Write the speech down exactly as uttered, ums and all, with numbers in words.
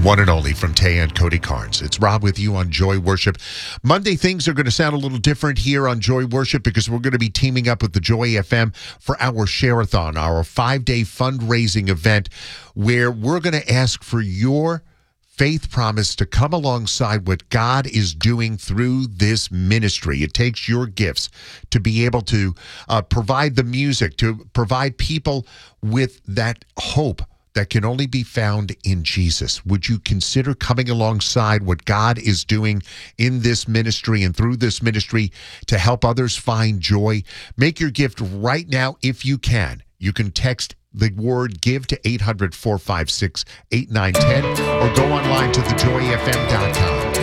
one and only from Tay and Cody Carnes. It's Rob with you on Joy Worship. Monday, things are going to sound a little different here on Joy Worship because we're going to be teaming up with the Joy F M for our Share-a-thon, our five-day fundraising event where we're going to ask for your faith promise to come alongside what God is doing through this ministry. It takes your gifts to be able to uh, provide the music, to provide people with that hope that can only be found in Jesus. Would you consider coming alongside what God is doing in this ministry and through this ministry to help others find joy? Make your gift right now if you can. You can text the word give to eight hundred, four five six, eight nine one zero or go online to the joy f m dot com.